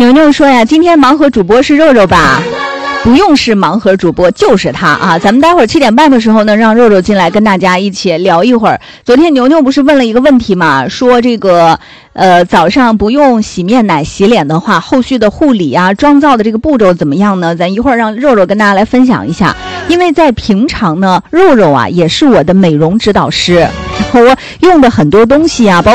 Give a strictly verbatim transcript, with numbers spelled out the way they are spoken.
牛牛说呀，今天盲盒主播是肉肉吧？不用是盲盒主播，就是他啊！咱们待会儿七点半的时候呢，让肉肉进来跟大家一起聊一会儿。昨天牛牛不是问了一个问题嘛，说这个呃早上不用洗面奶洗脸的话，后续的护理啊、妆造的这个步骤怎么样呢？咱一会儿让肉肉跟大家来分享一下。因为在平常呢，肉肉啊也是我的美容指导师，我用的很多东西啊，包括